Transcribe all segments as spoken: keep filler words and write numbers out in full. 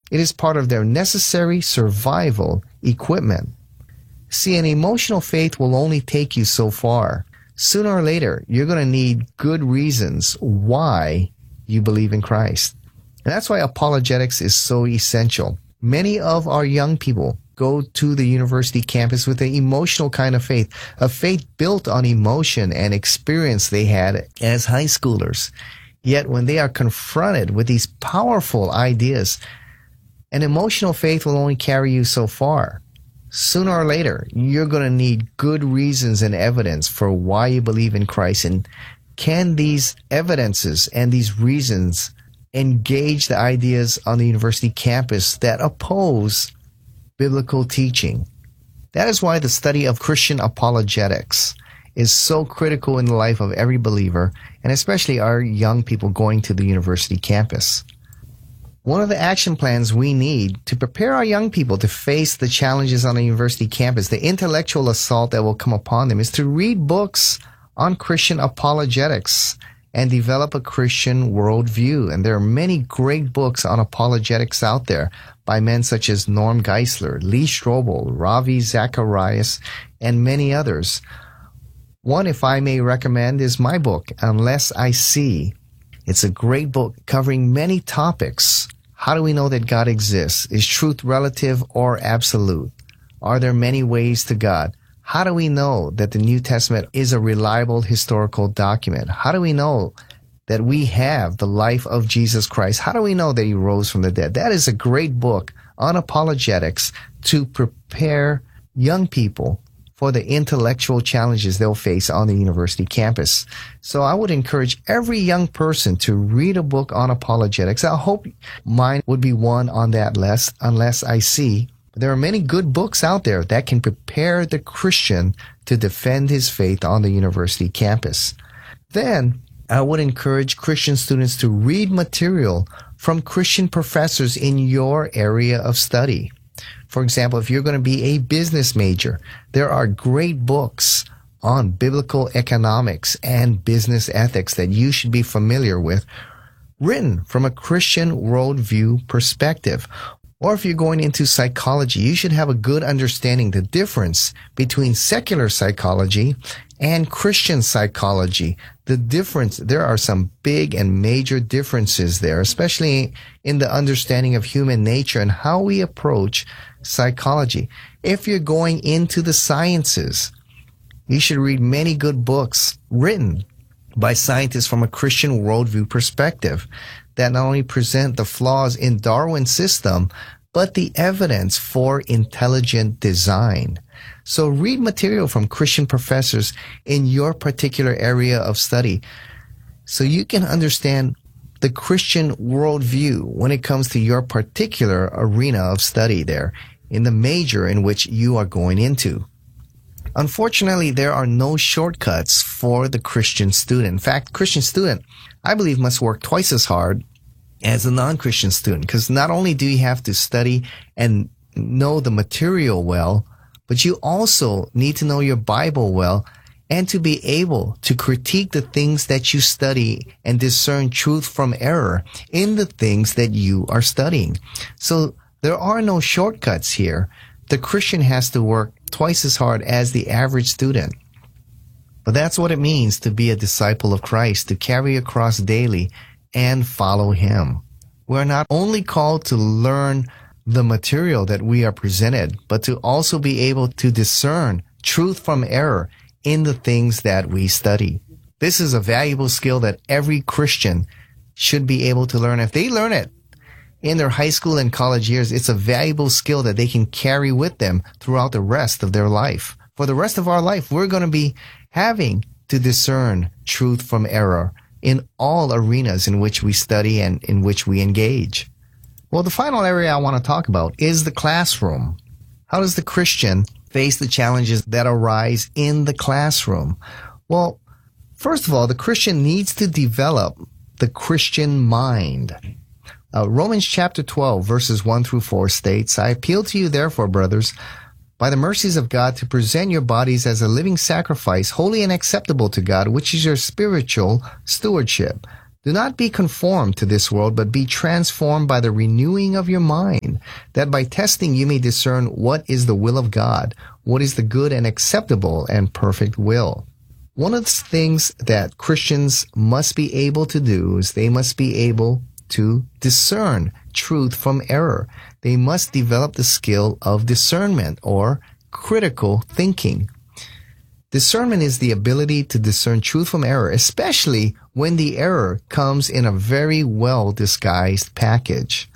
It is part of their necessary survival equipment. See, an emotional faith will only take you so far. Sooner or later, you're going to need good reasons why you believe in Christ. And that's why apologetics is so essential. Many of our young people go to the university campus with an emotional kind of faith, a faith built on emotion and experience they had as high schoolers. Yet when they are confronted with these powerful ideas, an emotional faith will only carry you so far. Sooner or later, you're going to need good reasons and evidence for why you believe in Christ. And can these evidences and these reasons engage the ideas on the university campus that oppose biblical teaching? That is why the study of Christian apologetics is so critical in the life of every believer, and especially our young people going to the university campus. One of the action plans we need to prepare our young people to face the challenges on the university campus, the intellectual assault that will come upon them, is to read books on Christian apologetics and develop a Christian worldview. And there are many great books on apologetics out there by men such as Norm Geisler, Lee Strobel, Ravi Zacharias, and many others. One, if I may recommend, is my book, Unless I See. It's a great book covering many topics. How do we know that God exists? Is truth relative or absolute? Are there many ways to God? How do we know that the New Testament is a reliable historical document? How do we know that we have the life of Jesus Christ? How do we know that he rose from the dead? That is a great book on apologetics to prepare young people for the intellectual challenges they'll face on the university campus. So I would encourage every young person to read a book on apologetics. I hope mine would be one on that list, Unless I See. There are many good books out there that can prepare the Christian to defend his faith on the university campus. Then, I would encourage Christian students to read material from Christian professors in your area of study. For example, if you're going to be a business major, there are great books on biblical economics and business ethics that you should be familiar with, written from a Christian worldview perspective. Or if you're going into psychology, you should have a good understanding the difference between secular psychology and Christian psychology. The difference, there are some big and major differences there, especially in the understanding of human nature and how we approach psychology. If you're going into the sciences, you should read many good books written by scientists from a Christian worldview perspective that not only present the flaws in Darwin's system, but the evidence for intelligent design. So read material from Christian professors in your particular area of study so you can understand the Christian worldview when it comes to your particular arena of study there in the major in which you are going into. Unfortunately, there are no shortcuts for the Christian student. In fact, Christian student, I believe, must work twice as hard as a non-Christian student, because not only do you have to study and know the material well, but you also need to know your Bible well and to be able to critique the things that you study and discern truth from error in the things that you are studying. So there are no shortcuts here. The Christian has to work twice as hard as the average student. But that's what it means to be a disciple of Christ, to carry a cross daily and follow him. We're not only called to learn the material that we are presented, but to also be able to discern truth from error in the things that we study. This is a valuable skill that every Christian should be able to learn. If they learn it in their high school and college years, it's a valuable skill that they can carry with them throughout the rest of their life. For the rest of our life, we're going to be having to discern truth from error in all arenas in which we study and in which we engage. Well, the final area I want to talk about is the classroom. How does the Christian face the challenges that arise in the classroom? Well, first of all, the Christian needs to develop the Christian mind. Uh, Romans chapter twelve, verses one through four states, I appeal to you, therefore, brothers, by the mercies of God, to present your bodies as a living sacrifice, holy and acceptable to God, which is your spiritual stewardship. Do not be conformed to this world, but be transformed by the renewing of your mind, that by testing you may discern what is the will of God, what is the good and acceptable and perfect will. One of the things that Christians must be able to do is they must be able to discern truth from error. They must develop the skill of discernment or critical thinking. Discernment is the ability to discern truth from error, especially when the error comes in a very well disguised package.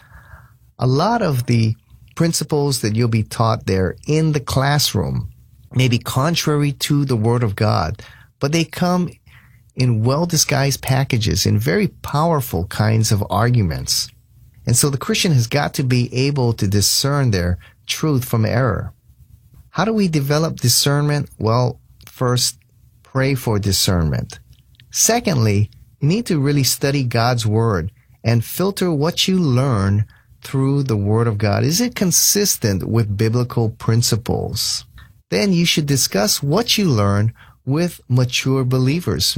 A lot of the principles that you'll be taught there in the classroom may be contrary to the Word of God, but they come in well-disguised packages, in very powerful kinds of arguments. And so the Christian has got to be able to discern their truth from error. How do we develop discernment? Well, first, pray for discernment. Secondly, you need to really study God's Word and filter what you learn through the Word of God. Is it consistent with biblical principles? Then you should discuss what you learn with mature believers.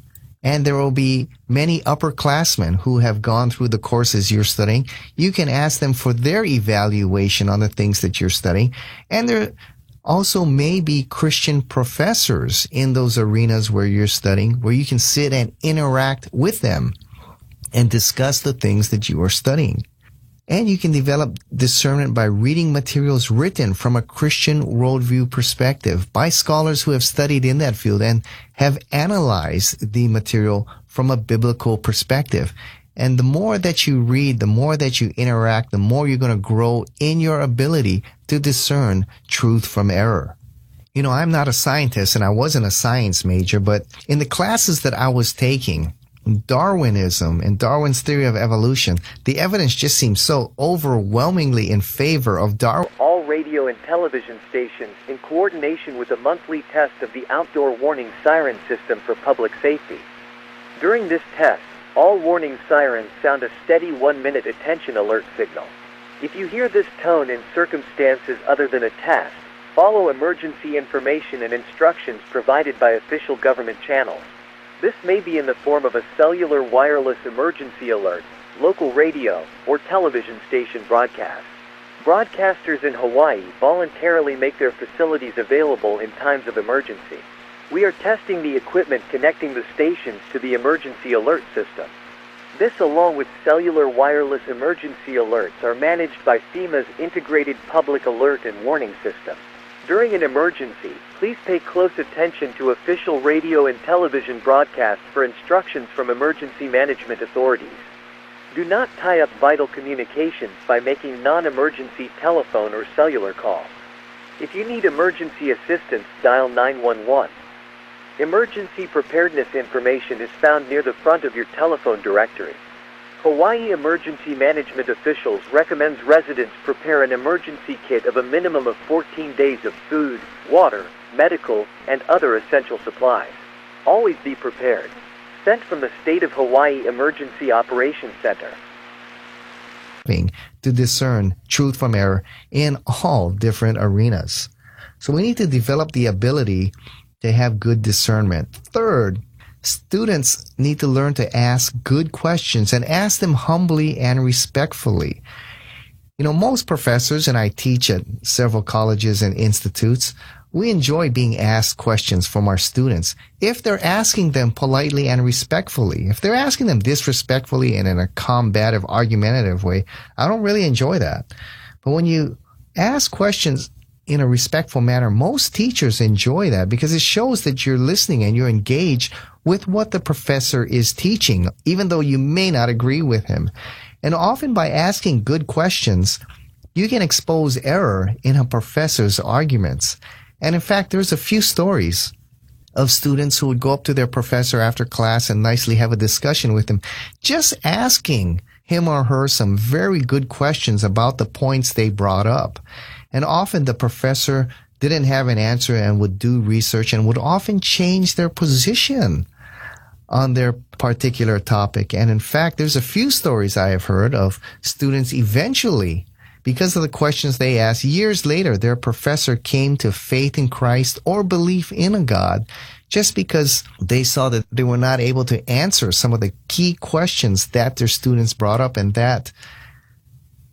And there will be many upperclassmen who have gone through the courses you're studying. You can ask them for their evaluation on the things that you're studying. And there also may be Christian professors in those arenas where you're studying, where you can sit and interact with them and discuss the things that you are studying. And you can develop discernment by reading materials written from a Christian worldview perspective by scholars who have studied in that field and have analyzed the material from a biblical perspective. And the more that you read, the more that you interact, the more you're going to grow in your ability to discern truth from error. You know, I'm not a scientist and I wasn't a science major, but in the classes that I was taking, Darwinism and Darwin's theory of evolution, the evidence just seems so overwhelmingly in favor of Darwin. All radio and television stations in coordination with a monthly test of the outdoor warning siren system for public safety. During this test, all warning sirens sound a steady one-minute attention alert signal. If you hear this tone in circumstances other than a test, follow emergency information and instructions provided by official government channels. This may be in the form of a cellular wireless emergency alert, local radio, or television station broadcast. Broadcasters in Hawaii voluntarily make their facilities available in times of emergency. We are testing the equipment connecting the stations to the emergency alert system. This, along with cellular wireless emergency alerts, are managed by FEMA's Integrated Public Alert and Warning System. During an emergency, please pay close attention to official radio and television broadcasts for instructions from emergency management authorities. Do not tie up vital communications by making non-emergency telephone or cellular calls. If you need emergency assistance, dial nine one one. Emergency preparedness information is found near the front of your telephone directory. Hawaii Emergency Management officials recommends residents prepare an emergency kit of a minimum of fourteen days of food, water, medical, and other essential supplies. Always be prepared. Sent from the State of Hawaii Emergency Operations Center. To discern truth from error in all different arenas. So we need to develop the ability to have good discernment. Third, students need to learn to ask good questions and ask them humbly and respectfully. You know, most professors, and I teach at several colleges and institutes, we enjoy being asked questions from our students if they're asking them politely and respectfully. If they're asking them disrespectfully and in a combative, argumentative way, I don't really enjoy that. But when you ask questions in a respectful manner, most teachers enjoy that because it shows that you're listening and you're engaged with what the professor is teaching, even though you may not agree with him. And often by asking good questions, you can expose error in a professor's arguments. And in fact, there's a few stories of students who would go up to their professor after class and nicely have a discussion with him, just asking him or her some very good questions about the points they brought up. And often the professor didn't have an answer and would do research and would often change their position on their particular topic. And in fact, there's a few stories I have heard of students eventually, because of the questions they asked, years later, their professor came to faith in Christ or belief in a God just because they saw that they were not able to answer some of the key questions that their students brought up, and that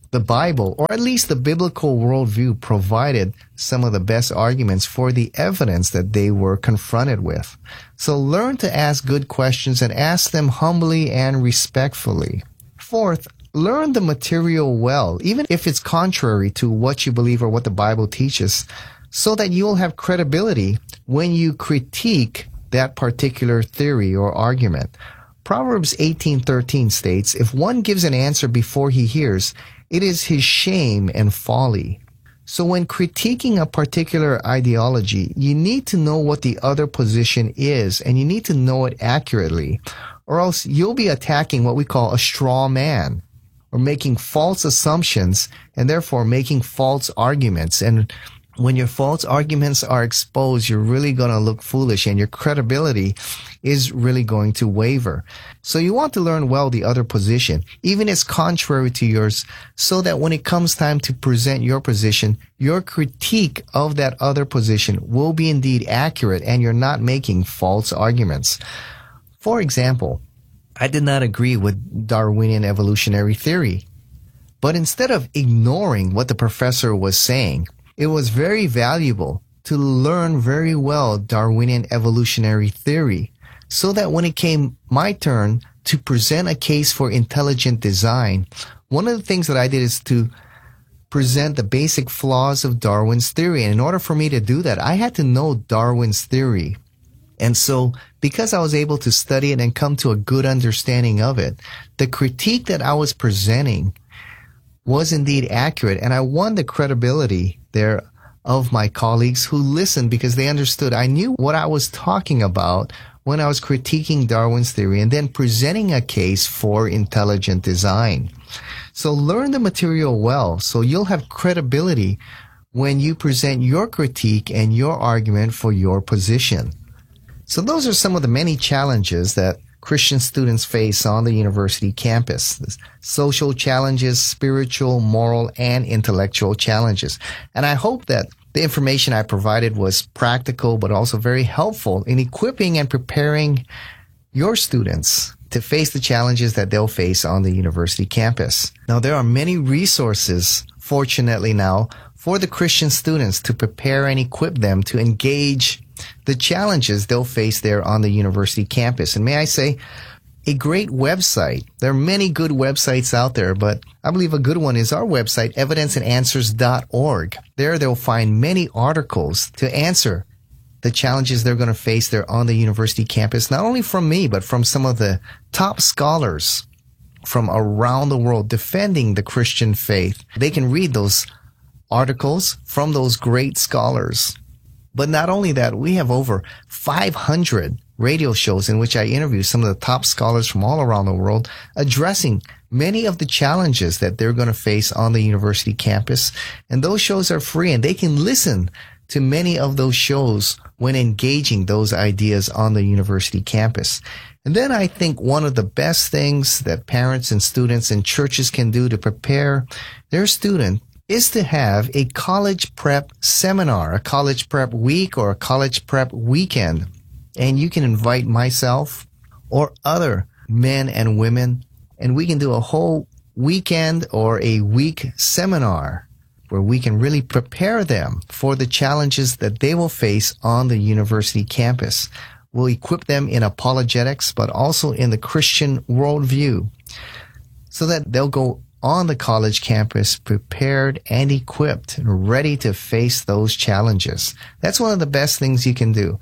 the Bible, or at least the biblical worldview, provided some of the best arguments for the evidence that they were confronted with. So learn to ask good questions and ask them humbly and respectfully. Fourth, learn the material well, even if it's contrary to what you believe or what the Bible teaches, so that you'll have credibility when you critique that particular theory or argument. Proverbs eighteen thirteen states, "If one gives an answer before he hears, it is his shame and folly." So when critiquing a particular ideology, you need to know what the other position is, and you need to know it accurately, or else you'll be attacking what we call a straw man, or making false assumptions, and therefore making false arguments. And when your false arguments are exposed, you're really going to look foolish, and your credibility is really going to waver. So you want to learn well the other position, even if it's contrary to yours, so that when it comes time to present your position, your critique of that other position will be indeed accurate, and you're not making false arguments. For example, I did not agree with Darwinian evolutionary theory, but instead of ignoring what the professor was saying, it was very valuable to learn very well Darwinian evolutionary theory, so that when it came my turn to present a case for intelligent design, one of the things that I did is to present the basic flaws of Darwin's theory. And in order for me to do that, I had to know Darwin's theory. And so, because I was able to study it and come to a good understanding of it, the critique that I was presenting was indeed accurate, and I won the credibility there of my colleagues who listened because they understood I knew what I was talking about when I was critiquing Darwin's theory and then presenting a case for intelligent design. So learn the material well, so you'll have credibility when you present your critique and your argument for your position. So those are some of the many challenges that Christian students face on the university campus. Social challenges, spiritual, moral, and intellectual challenges. And I hope that the information I provided was practical, but also very helpful in equipping and preparing your students to face the challenges that they'll face on the university campus. Now, there are many resources, fortunately now, for the Christian students to prepare and equip them to engage the challenges they'll face there on the university campus. And may I say, a great website. There are many good websites out there, but I believe a good one is our website, evidence and answers dot org. There they'll find many articles to answer the challenges they're going to face there on the university campus, not only from me, but from some of the top scholars from around the world defending the Christian faith. They can read those articles from those great scholars. But not only that, we have over five hundred radio shows in which I interview some of the top scholars from all around the world, addressing many of the challenges that they're going to face on the university campus. And those shows are free, and they can listen to many of those shows when engaging those ideas on the university campus. And then I think one of the best things that parents and students and churches can do to prepare their student is to have a college prep seminar, a college prep week, or a college prep weekend. And you can invite myself or other men and women, and we can do a whole weekend or a week seminar where we can really prepare them for the challenges that they will face on the university campus. We'll equip them in apologetics, but also in the Christian worldview, so that they'll go on the college campus prepared and equipped and ready to face those challenges. That's one of the best things you can do.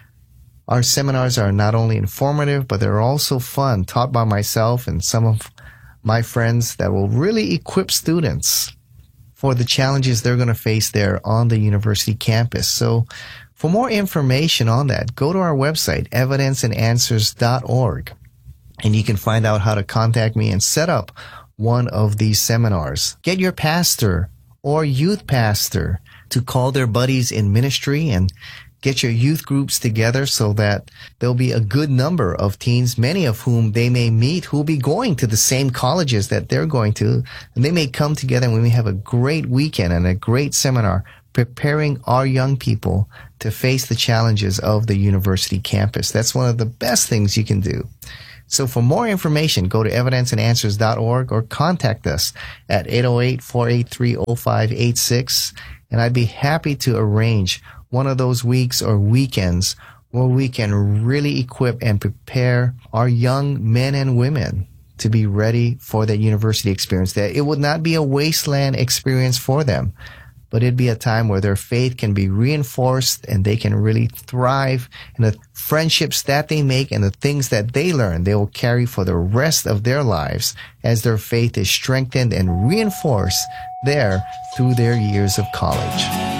Our seminars are not only informative, but they're also fun, taught by myself and some of my friends, that will really equip students for the challenges they're going to face there on the university campus. So for more information on that, go to our website, evidence and answers dot org, and you can find out how to contact me and set up one of these seminars. Get your pastor or youth pastor to call their buddies in ministry and get your youth groups together so that there'll be a good number of teens, many of whom they may meet who will be going to the same colleges that they're going to, and they may come together and we may have a great weekend and a great seminar preparing our young people to face the challenges of the university campus. That's one of the best things you can do. So for more information, go to evidence and answers dot org or contact us at eight oh eight, four eight three, oh five eight six. And I'd be happy to arrange one of those weeks or weekends where we can really equip and prepare our young men and women to be ready for that university experience. That it would not be a wasteland experience for them, but it'd be a time where their faith can be reinforced and they can really thrive, and the friendships that they make and the things that they learn, they will carry for the rest of their lives as their faith is strengthened and reinforced there through their years of college.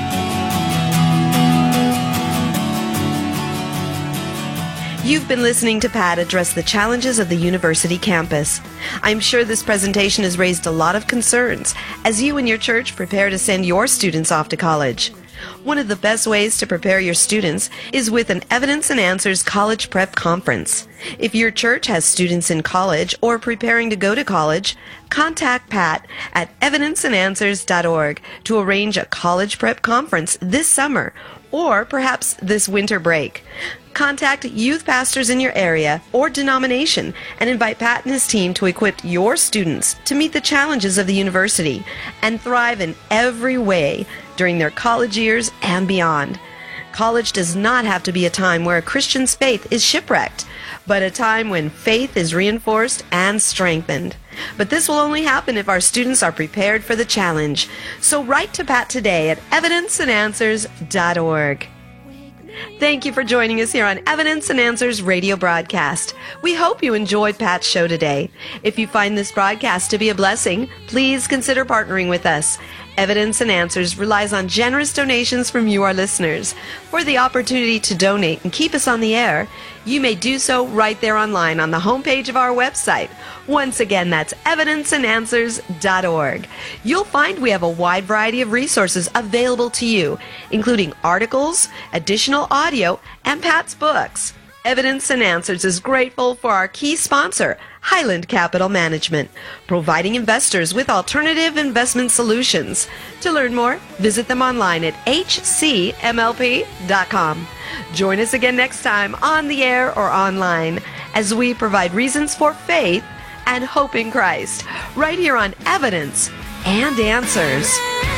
You've been listening to Pat address the challenges of the university campus. I'm sure this presentation has raised a lot of concerns as you and your church prepare to send your students off to college. One of the best ways to prepare your students is with an Evidence and Answers College Prep Conference. If your church has students in college or preparing to go to college, contact Pat at evidence and answers dot org to arrange a college prep conference this summer or perhaps this winter break. Contact youth pastors in your area or denomination and invite Pat and his team to equip your students to meet the challenges of the university and thrive in every way during their college years and beyond. College does not have to be a time where a Christian's faith is shipwrecked, but a time when faith is reinforced and strengthened. But this will only happen if our students are prepared for the challenge. So write to Pat today at evidence and answers dot org. Thank you for joining us here on Evidence and Answers radio broadcast. We hope you enjoyed Pat's show today. If you find this broadcast to be a blessing, please consider partnering with us. Evidence and Answers relies on generous donations from you, our listeners. For the opportunity to donate and keep us on the air, you may do so right there online on the homepage of our website. Once again, that's evidence and answers dot org. You'll find we have a wide variety of resources available to you, including articles, additional audio, and Pat's books. Evidence and Answers is grateful for our key sponsor, Highland Capital Management, providing investors with alternative investment solutions. To learn more, visit them online at h c m l p dot com. Join us again next time on the air or online as we provide reasons for faith and hope in Christ, right here on Evidence and Answers.